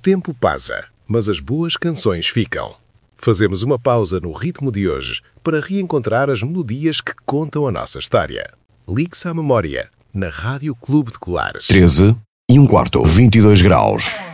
tempo passa, mas as boas canções ficam. Fazemos uma pausa no ritmo de hoje para reencontrar as melodias que contam a nossa história. Ligue-se à memória, na Rádio Clube de Colares. 13 e um quarto, 22 graus.